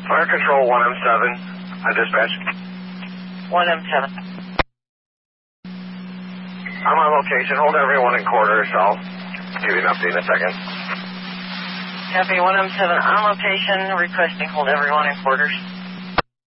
Fire Control 1M7, dispatch. 1M7. I'm on location. Hold everyone in quarters. I'll give you an update in a second. Copy 1M7 on location, requesting hold everyone in quarters.